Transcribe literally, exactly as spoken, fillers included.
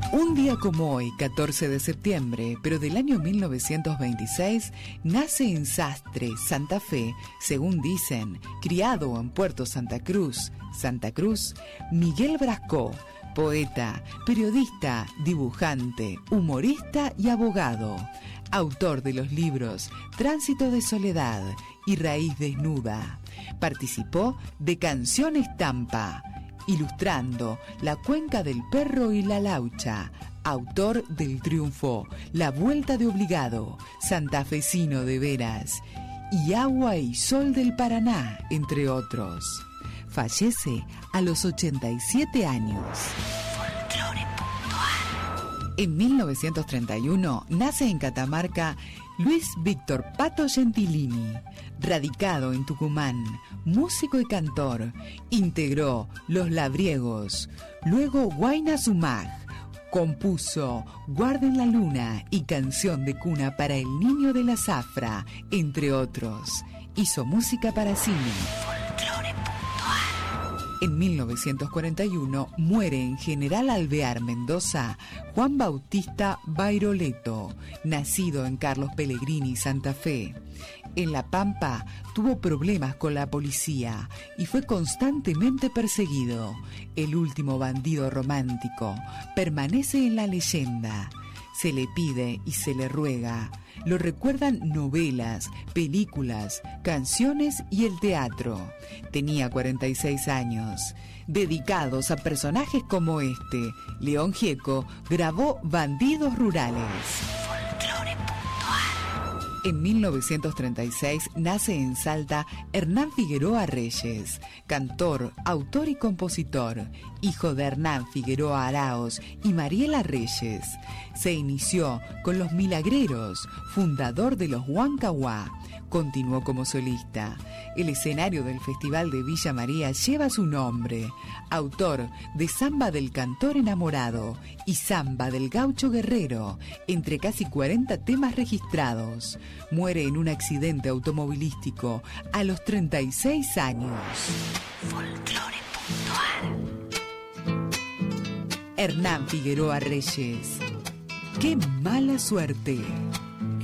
Un día como hoy, catorce de septiembre, pero del año mil novecientos veintiséis, nace en Sastre, Santa Fe, según dicen, criado en Puerto Santa Cruz, Santa Cruz, Miguel Brascó, poeta, periodista, dibujante, humorista y abogado, autor de los libros Tránsito de Soledad y Raíz Desnuda. Participó de Canción Estampa, ilustrando La Cuenca del Perro y la Laucha, autor del Triunfo, La Vuelta de Obligado, Santafesino de Veras y Agua y Sol del Paraná, entre otros. Fallece a los ochenta y siete años. Folclore puntual. En mil novecientos treinta y uno nace en Catamarca Luis Víctor Pato Gentilini, radicado en Tucumán, músico y cantor. Integró Los Labriegos, luego Huayna Sumag. Compuso Guarden la Luna y Canción de Cuna para el Niño de la Zafra, entre otros. Hizo música para cine. Folclore puntual. En mil novecientos cuarenta y uno muere en General Alvear, Mendoza, Juan Bautista Bairoleto, nacido en Carlos Pellegrini, Santa Fe. En La Pampa tuvo problemas con la policía y fue constantemente perseguido. El último bandido romántico permanece en la leyenda. Se le pide y se le ruega. Lo recuerdan novelas, películas, canciones y el teatro. Tenía cuarenta y seis años. Dedicados a personajes como este, León Gieco grabó Bandidos Rurales. En mil novecientos treinta y seis nace en Salta Hernán Figueroa Reyes, cantor, autor y compositor, hijo de Hernán Figueroa Araos y Mariela Reyes. Se inició con Los Milagreros, fundador de los Huancahuá. Continuó como solista. El escenario del Festival de Villa María lleva su nombre. Autor de Samba del Cantor Enamorado y Samba del Gaucho Guerrero, entre casi cuarenta temas registrados. Muere en un accidente automovilístico a los treinta y seis años. Folclore puntual. Hernán Figueroa Reyes. ¡Qué mala suerte!